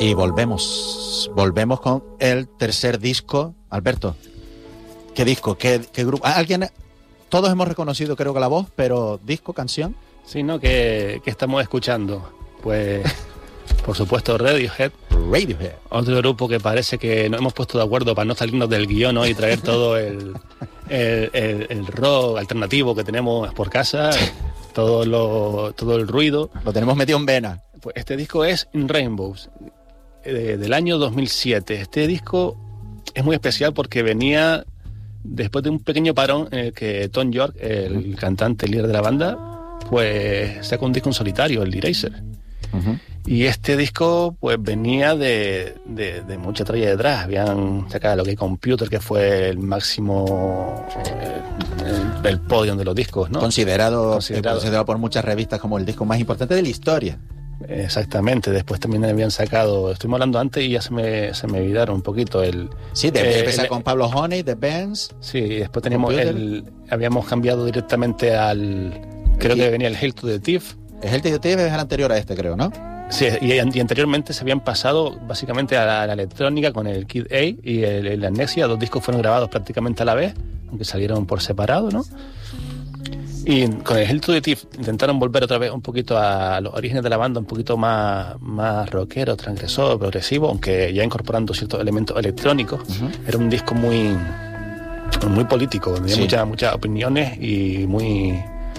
Y volvemos con el tercer disco. Alberto, ¿qué disco? ¿Qué grupo? ¿Alguien? Todos hemos reconocido, creo que la voz, pero disco, canción. Sí, ¿no? ¿Qué estamos escuchando? Pues, por supuesto, Radiohead. Radiohead. Otro grupo que parece que nos hemos puesto de acuerdo para no salirnos del guión, ¿no? Y traer todo el rock alternativo que tenemos por casa, todo el ruido. Lo tenemos metido en vena. Pues este disco es In Rainbows, del año 2007. Este disco es muy especial porque venía después de un pequeño parón en el que Tom York, el cantante líder de la banda, pues sacó un disco en solitario, el Eraser. Y este disco pues venía de mucha tralla detrás. Habían sacado lo que Computer, que fue el máximo, el podium de los discos, ¿no? Considerado por muchas revistas como el disco más importante de la historia. Exactamente. Después también habían sacado, estuvimos hablando antes y ya se me olvidaron un poquito Sí, de empezar con Pablo Honey, de Benz. Sí, y después teníamos habíamos cambiado directamente creo que venía el Hail to the Thief. El Hail to the Thief es el anterior a este, creo, ¿no? Sí, y anteriormente se habían pasado básicamente a la electrónica con el Kid A y el Amnesia. 2 discos fueron grabados prácticamente a la vez, aunque salieron por separado, ¿no? Y con el Hail to the Thief intentaron volver otra vez un poquito a los orígenes de la banda, un poquito más rockero, transgresor, progresivo, aunque ya incorporando ciertos elementos electrónicos. Era un disco muy político, tenía muchas opiniones y muy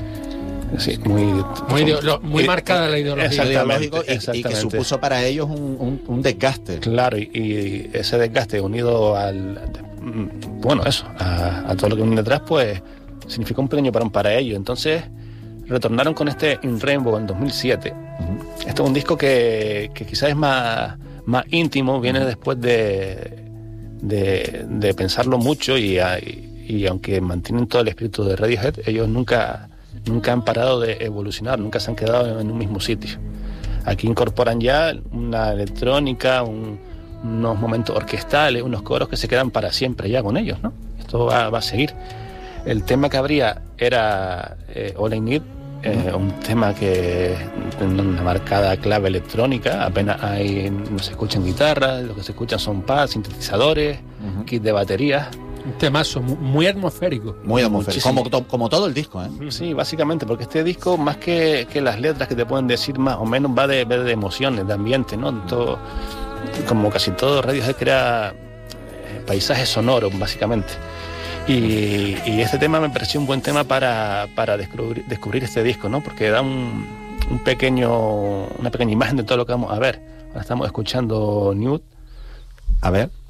marcada la ideología. Y que supuso para ellos un desgaste. Claro, y ese desgaste unido a todo lo que viene detrás, pues significó un pequeño parón para ellos. Entonces retornaron con este In Rainbow en 2007. Esto es un disco que quizás es más íntimo, viene después de pensarlo mucho y aunque mantienen todo el espíritu de Radiohead, ellos nunca han parado de evolucionar, nunca se han quedado en un mismo sitio. Aquí incorporan ya una electrónica, unos momentos orquestales, unos coros que se quedan para siempre ya con ellos, ¿no? Esto va a seguir. El tema que habría era All I Need, un tema que tiene una marcada clave electrónica, apenas no se escuchan guitarras, lo que se escuchan son pads, sintetizadores, kits de baterías. Un temazo muy atmosférico. Muy atmosférico, como todo el disco, ¿eh? Sí, básicamente, porque este disco, más que las letras que te pueden decir más o menos, va de emociones, de ambiente, ¿no? Todo, como casi todo Radiohead crea paisajes sonoros, básicamente. Y este tema me pareció un buen tema para descubrir este disco, ¿no? Porque da una pequeña imagen de todo lo que vamos a ver. Ahora estamos escuchando Nude. A ver.